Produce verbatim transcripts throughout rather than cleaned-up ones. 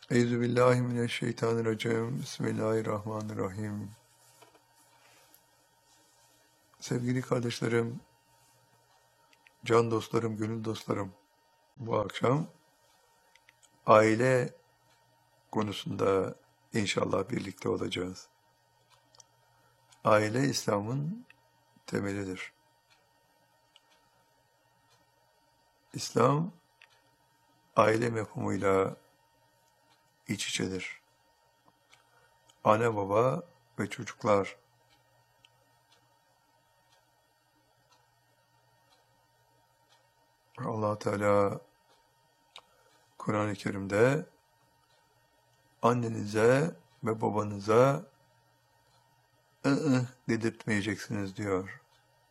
Euzubillahimineşşeytanirracim. Bismillahirrahmanirrahim. Sevgili kardeşlerim, can dostlarım, gönül dostlarım, bu akşam aile konusunda inşallah birlikte olacağız. Aile İslam'ın temelidir. İslam, aile mefhumuyla iç içedir. Anne baba ve çocuklar. Allah Teala Kur'an-ı Kerim'de annenize ve babanıza ı-ı dedirtmeyeceksiniz diyor.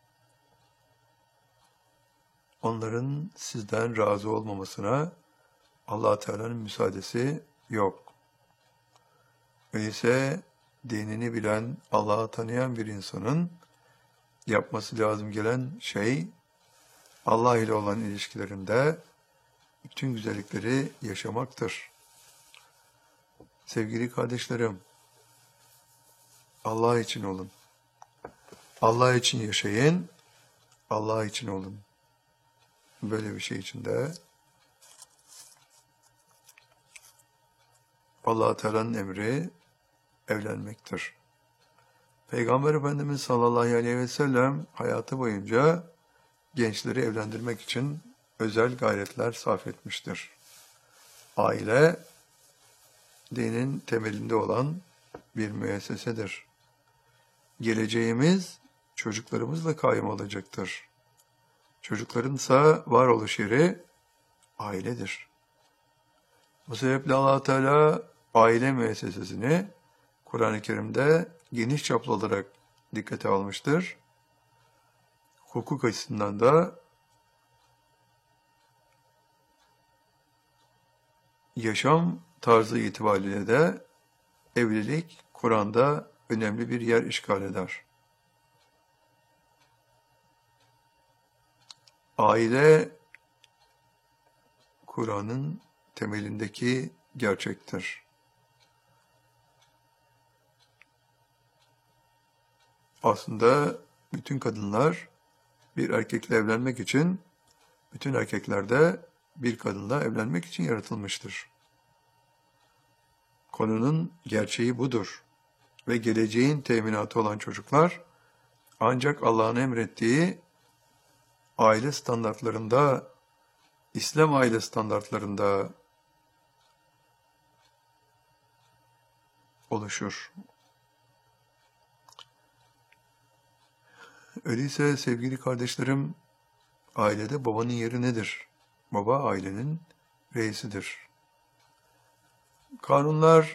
Onların sizden razı olmamasına Allah Teala'nın müsaadesi yok. Öyleyse dinini bilen, Allah'ı tanıyan bir insanın yapması lazım gelen şey, Allah ile olan ilişkilerinde bütün güzellikleri yaşamaktır. Sevgili kardeşlerim, Allah için olun. Allah için yaşayın, Allah için olun. Böyle bir şey içinde Allah Teala'nın emri evlenmektir. Peygamber Efendimiz sallallahu aleyhi ve sellem hayatı boyunca gençleri evlendirmek için özel gayretler sarf etmiştir. Aile, dinin temelinde olan bir müessesedir. Geleceğimiz çocuklarımızla kaim olacaktır. Çocuklarınsa varoluş yeri ailedir. Bu sebeple Allah Teala aile müessesesini Kur'an-ı Kerim'de geniş çaplı olarak dikkate almıştır. Hukuk açısından da yaşam tarzı itibariyle de evlilik Kur'an'da önemli bir yer işgal eder. Aile Kur'an'ın temelindeki gerçektir. Aslında bütün kadınlar bir erkekle evlenmek için, bütün erkekler de bir kadınla evlenmek için yaratılmıştır. Konunun gerçeği budur. Ve geleceğin teminatı olan çocuklar, ancak Allah'ın emrettiği aile standartlarında, İslam aile standartlarında oluşur. Öyleyse sevgili kardeşlerim, ailede babanın yeri nedir? Baba ailenin reisidir. Kanunlar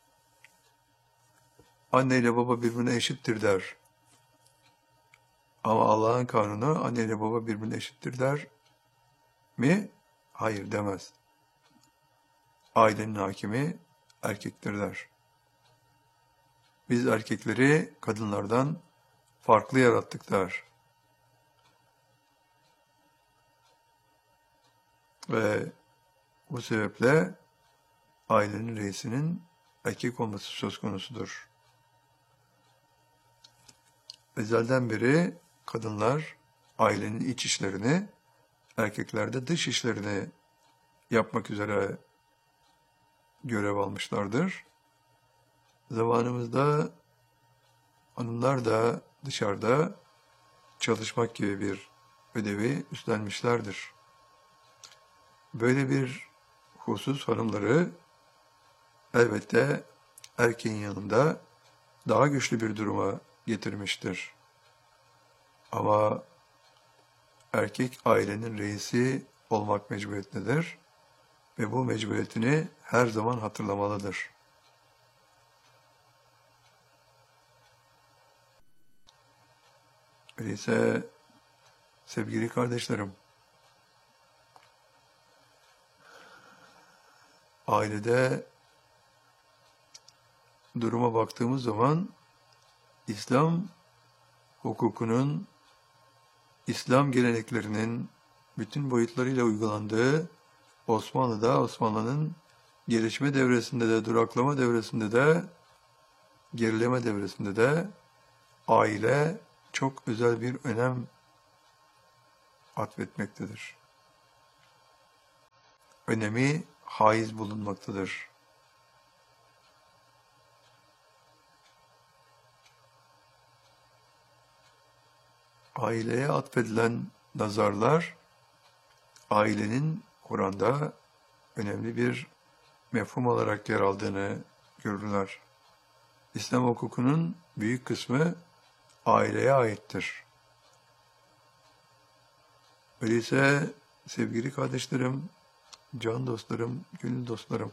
anne ile baba birbirine eşittir der. Ama Allah'ın kanunu anne ile baba birbirine eşittir der mi? Hayır demez. Ailenin hakimi erkektir der. Biz erkekleri kadınlardan farklı yarattık der. Ve bu sebeple ailenin reisinin erkek olması söz konusudur. Ezelden beri kadınlar ailenin iç işlerini, erkekler de dış işlerini yapmak üzere görev almışlardır. Zamanımızda hanımlar da dışarıda çalışmak gibi bir ödevi üstlenmişlerdir. Böyle bir husus hanımları elbette erkeğin yanında daha güçlü bir duruma getirmiştir. Ama erkek ailenin reisi olmak mecburiyetindedir ve bu mecburiyetini her zaman hatırlamalıdır. Öyleyse sevgili kardeşlerim, ailede duruma baktığımız zaman İslam hukukunun, İslam geleneklerinin bütün boyutlarıyla uygulandığı, Osmanlı'da Osmanlı'nın gelişme devresinde de, duraklama devresinde de, gerileme devresinde de aile çok özel bir önem atfetmektedir. Önemi haiz bulunmaktadır. Aileye atfedilen nazarlar, ailenin Kur'an'da önemli bir mefhum olarak yer aldığını görürler. İslam hukukunun büyük kısmı aileye aittir. Öyleyse sevgili kardeşlerim, can dostlarım, gönül dostlarım,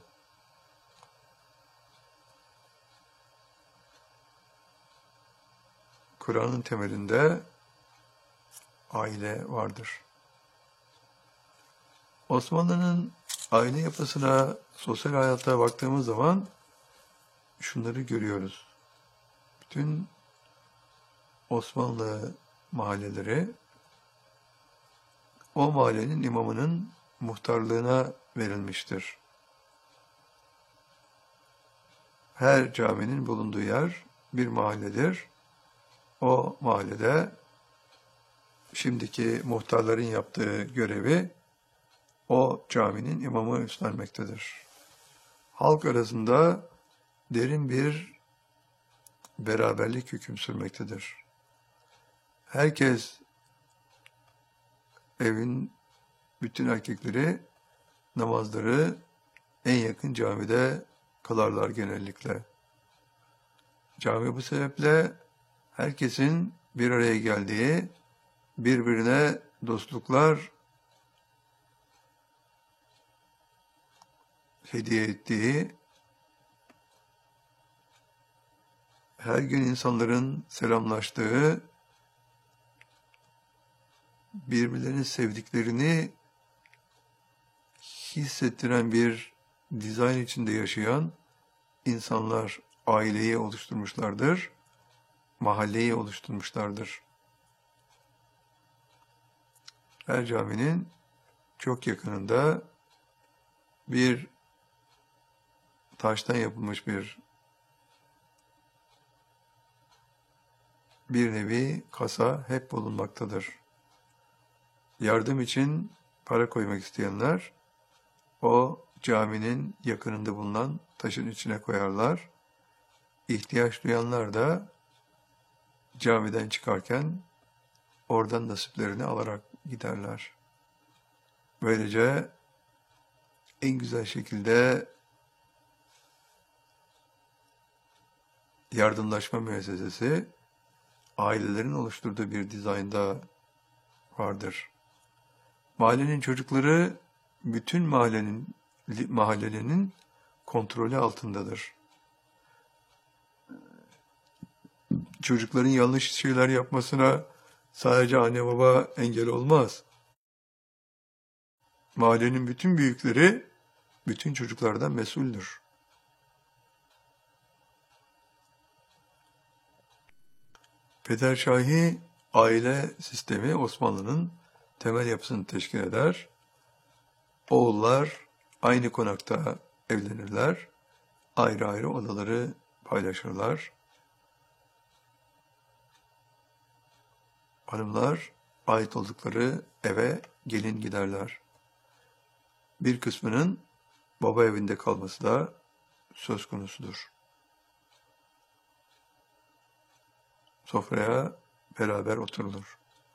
Kur'an'ın temelinde aile vardır. Osmanlı'nın aile yapısına, sosyal hayata baktığımız zaman şunları görüyoruz. Bütün Osmanlı mahalleleri o mahallenin imamının muhtarlığına verilmiştir. Her caminin bulunduğu yer bir mahalledir. O mahallede şimdiki muhtarların yaptığı görevi o caminin imamı üstlenmektedir. Halk arasında derin bir beraberlik hüküm sürmektedir. Herkes, evin bütün erkekleri namazları en yakın camide kılarlar genellikle. Cami bu sebeple herkesin bir araya geldiği, birbirine dostluklar hediye ettiği, her gün insanların selamlaştığı, birbirlerini sevdiklerini hissettiren bir dizayn içinde yaşayan insanlar aileyi oluşturmuşlardır, mahalleyi oluşturmuşlardır. Her caminin çok yakınında bir taştan yapılmış bir bir nevi kasa hep bulunmaktadır. Yardım için para koymak isteyenler o caminin yakınında bulunan taşın içine koyarlar. İhtiyaç duyanlar da camiden çıkarken oradan nasiplerini alarak giderler. Böylece en güzel şekilde yardımlaşma müessesesi ailelerin oluşturduğu bir dizaynda vardır. Mahallenin çocukları bütün mahallenin mahallenin kontrolü altındadır. Çocukların yanlış şeyler yapmasına sadece anne baba engel olmaz. Mahallenin bütün büyükleri bütün çocuklardan mesuldür. Pederşahi aile sistemi Osmanlı'nın temel yapısını teşkil eder. Oğullar aynı konakta evlenirler, ayrı ayrı odaları paylaşırlar. Hanımlar ait oldukları eve gelin giderler. Bir kısmının baba evinde kalması da söz konusudur. Sofraya beraber oturulur.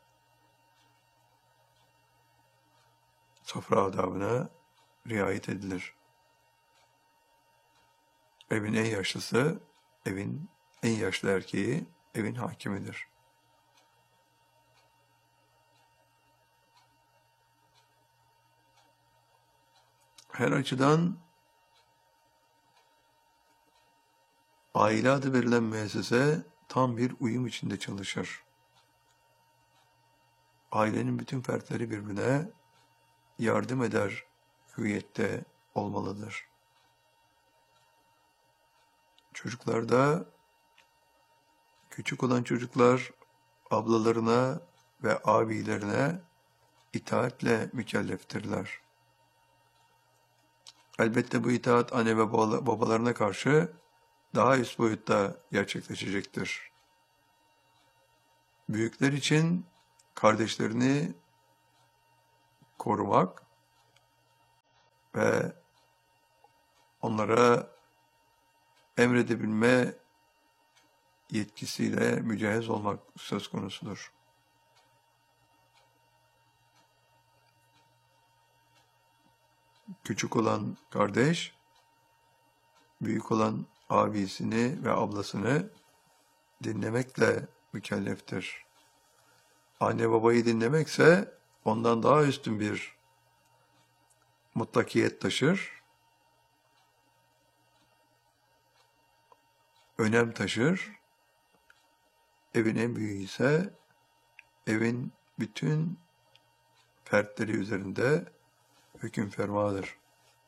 Sofra adabına riayet edilir. Evin en yaşlısı, evin en yaşlı erkeği, evin hakimidir. Her açıdan aile adı verilen müessese tam bir uyum içinde çalışır. Ailenin bütün fertleri birbirine yardım eder hüviyette olmalıdır. Çocuklarda, küçük olan çocuklar ablalarına ve abilerine itaatle mükelleftirler. Elbette bu itaat anne ve babalarına karşı daha üst boyutta gerçekleşecektir. Büyükler için kardeşlerini korumak ve onlara emredebilme yetkisiyle mücehez olmak söz konusudur. Küçük olan kardeş, büyük olan abisini ve ablasını dinlemekle mükelleftir. Anne babayı dinlemekse ondan daha üstün bir mutlakiyet taşır, önem taşır. Evin en büyüğü ise evin bütün fertleri üzerinde hüküm fermadır.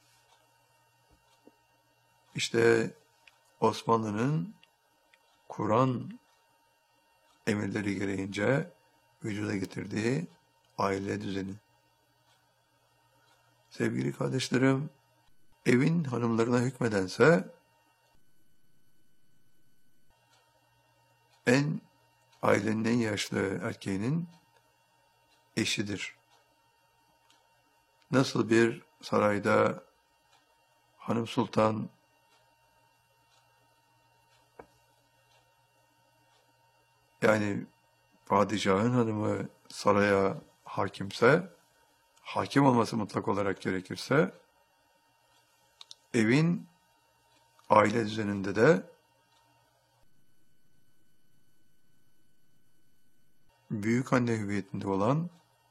İşte Osmanlı'nın Kur'an emirleri gereğince vücuda getirdiği aile düzeni. Sevgili kardeşlerim, evin hanımlarına hükmedense en ailenin en yaşlı erkeğinin eşidir. Nasıl bir sarayda hanım sultan yani padişahın hanımı saraya hakimse, hakim olması mutlak olarak gerekirse, evin aile düzeninde de büyük anne hüviyetinde olan,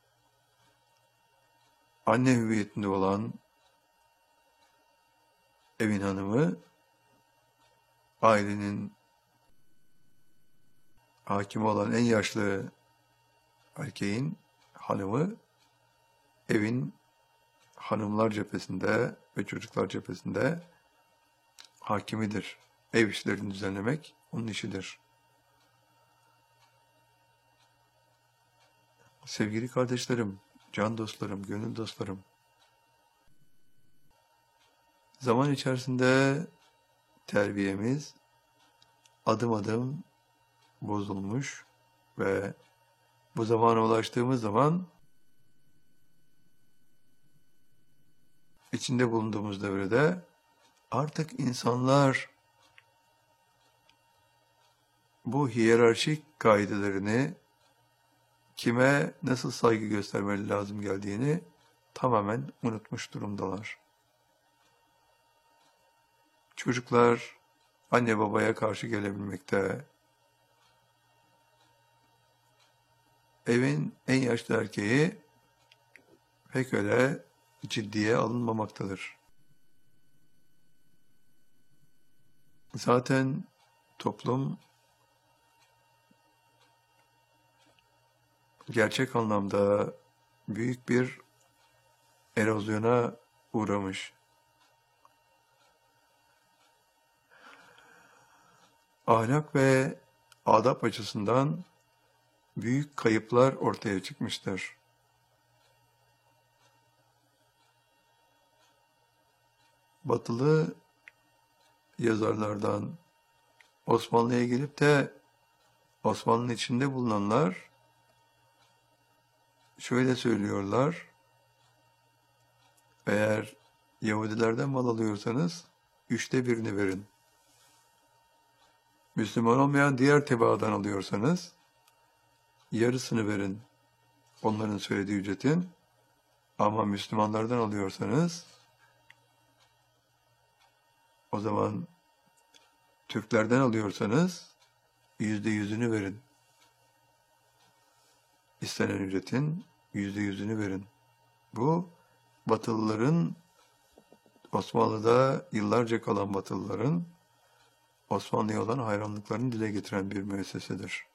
anne hüviyetinde olan evin hanımı, ailenin hakimi olan en yaşlı erkeğin hanımı, evin hanımlar cephesinde ve çocuklar cephesinde hakimidir. Ev işlerini düzenlemek onun işidir. Sevgili kardeşlerim, can dostlarım, gönül dostlarım, zaman içerisinde terbiyemiz adım adım bozulmuş ve bu zamana ulaştığımız zaman içinde bulunduğumuz devrede artık insanlar bu hiyerarşik kaidelerini, kime nasıl saygı göstermeli lazım geldiğini tamamen unutmuş durumdalar. Çocuklar anne babaya karşı gelebilmekte, evin en yaşlı erkeği pek öyle ciddiye alınmamaktadır. Zaten toplum gerçek anlamda büyük bir erozyona uğramış. Ahlak ve adap açısından büyük kayıplar ortaya çıkmıştır. Batılı yazarlardan Osmanlı'ya gelip de Osmanlı'nın içinde bulunanlar şöyle söylüyorlar: eğer Yahudilerden mal alıyorsanız üçte birini verin. Müslüman olmayan diğer tebaadan alıyorsanız yarısını verin, onların söylediği ücretin. Ama Müslümanlardan alıyorsanız o zaman Türklerden alıyorsanız yüzde yüzünü verin. İstenen ücretin yüzde yüzünü verin. Bu Batılıların, Osmanlı'da yıllarca kalan Batılıların Osmanlı'ya olan hayranlıklarını dile getiren bir müessesedir.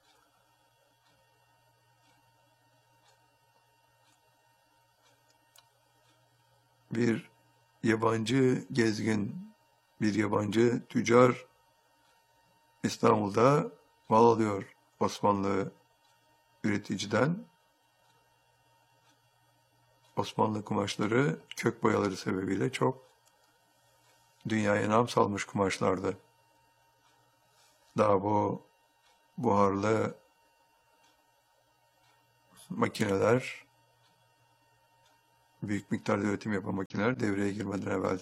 Bir yabancı gezgin, bir yabancı tüccar İstanbul'da mal alıyor Osmanlı üreticiden. Osmanlı kumaşları kök boyaları sebebiyle çok dünyaya nam salmış kumaşlardı. Daha bu buharlı makineler, büyük miktarda üretim yapan makineler devreye girmeden evvel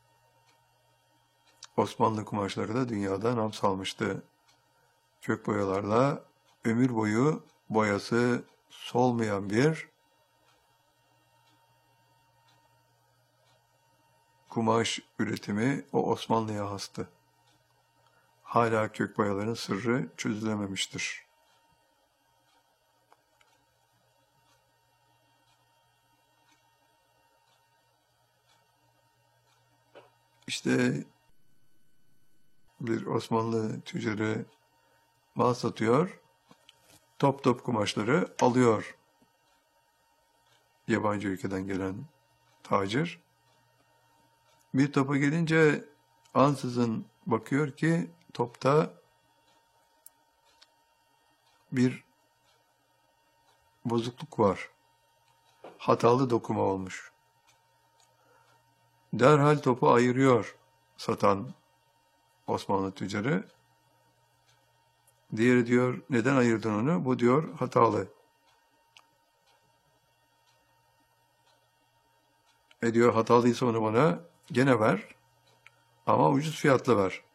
Osmanlı kumaşları da dünyada nam salmıştı. Kök boyalarla ömür boyu boyası solmayan bir kumaş üretimi o Osmanlı'ya hastı. Hala kök boyaların sırrı çözülememiştir. İşte bir Osmanlı tüccarı mal satıyor, top top kumaşları alıyor yabancı ülkeden gelen tacir. Bir topa gelince ansızın bakıyor ki topta bir bozukluk var. Hatalı dokuma olmuş. Derhal topu ayırıyor satan Osmanlı tüccarı. Diğeri diyor, neden ayırdın onu? Bu diyor, hatalı. E diyor, hatalıysa onu bana gene ver ama ucuz fiyatlı ver.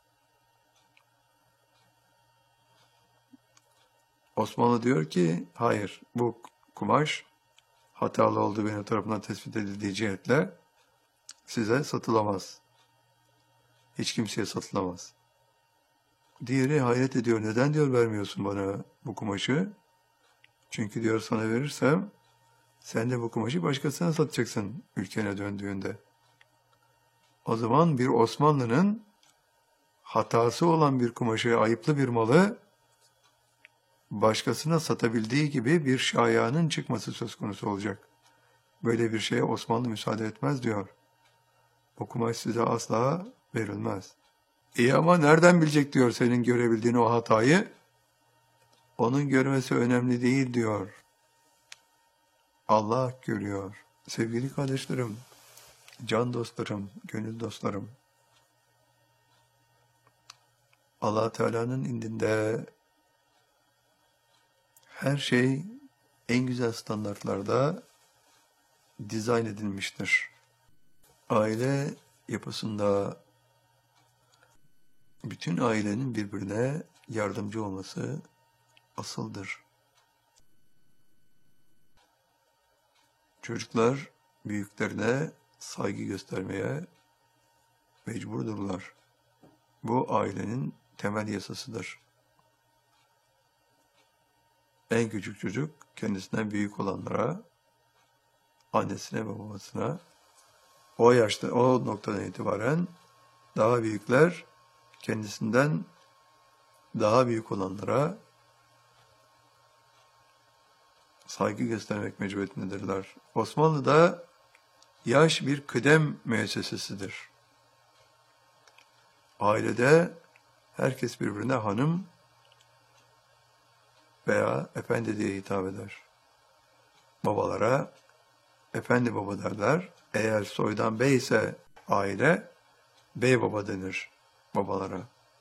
Osmanlı diyor ki, hayır, bu kumaş hatalı olduğu benim tarafından tespit edildiği cihetle size satılamaz. Hiç kimseye satılamaz. Diğeri hayret ediyor, neden diyor vermiyorsun bana bu kumaşı? Çünkü diyor sana verirsem sen de bu kumaşı başkasına satacaksın ülkene döndüğünde. O zaman bir Osmanlı'nın hatası olan bir kumaşı, ayıplı bir malı başkasına satabildiği gibi bir şayanın çıkması söz konusu olacak. Böyle bir şeye Osmanlı müsaade etmez diyor. O kumaş size asla verilmez. İyi ama nereden bilecek diyor senin görebildiğin o hatayı? Onun görmesi önemli değil diyor. Allah görüyor. Sevgili kardeşlerim, can dostlarım, gönül dostlarım. Allah Teala'nın indinde her şey en güzel standartlarda dizayn edilmiştir. Aile yapısında bütün ailenin birbirine yardımcı olması asıldır. Çocuklar büyüklerine saygı göstermeye mecburdurlar. Bu ailenin temel yasasıdır. En küçük çocuk kendisinden büyük olanlara, annesine ve babasına, o yaşta, o noktadan itibaren daha büyükler kendisinden daha büyük olanlara saygı göstermek mecburiyetindedirler. Osmanlı'da yaş bir kıdem müessesesidir. Ailede herkes birbirine hanım veya efendi diye hitap eder. Babalara efendi baba derler. Eğer soydan bey ise aile, bey baba denir babalara.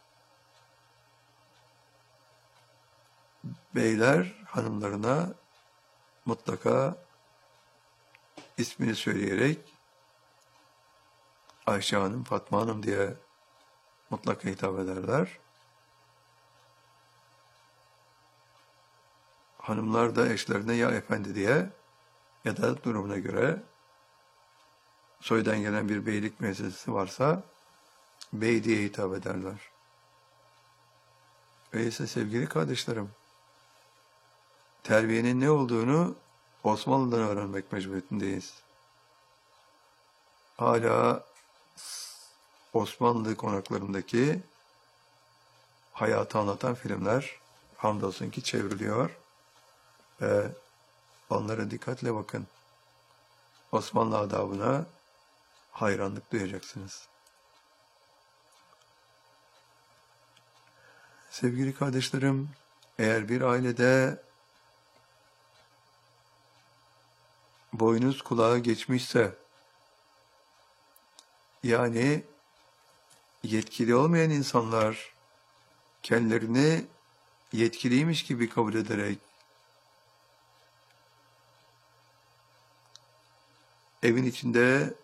Beyler hanımlarına mutlaka ismini söyleyerek Ayşe Hanım, Fatma Hanım diye mutlaka hitap ederler. Hanımlar da eşlerine ya efendi diye ya da durumuna göre soydan gelen bir beylik müessesesi varsa bey diye hitap ederler. Öyleyse sevgili kardeşlerim, terbiyenin ne olduğunu Osmanlı'dan öğrenmek mecburiyetindeyiz. Hala Osmanlı konaklarındaki hayatı anlatan filmler hamdolsun ki çevriliyor ve onlara dikkatle bakın. Osmanlı adabına hayranlık duyacaksınız. Sevgili kardeşlerim, eğer bir ailede boynuz kulağa geçmişse, yani yetkili olmayan insanlar kendilerini yetkiliymiş gibi kabul ederek evin içinde